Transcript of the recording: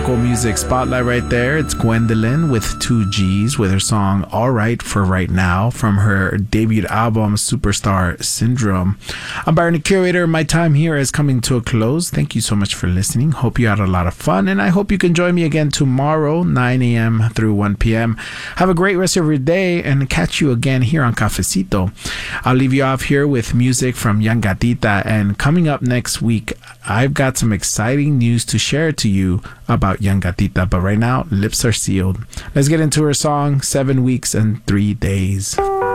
Vocal Music Spotlight right there. It's Gwendolyn with 2 G's with her song All Right for Right Now from her debut album Superstar Syndrome. I'm Byron, the curator. My time here is coming to a close. Thank you so much for listening. Hope you had a lot of fun, and I hope you can join me again tomorrow, 9 a.m. through 1 p.m. Have a great rest of your day, and catch you again here on Cafecito. I'll leave you off here with music from Young Gatita, and coming up next week, I've got some exciting news to share to you about Young Gatita, but right now, lips are sealed. Let's get into her song, 7 Weeks and 3 Days.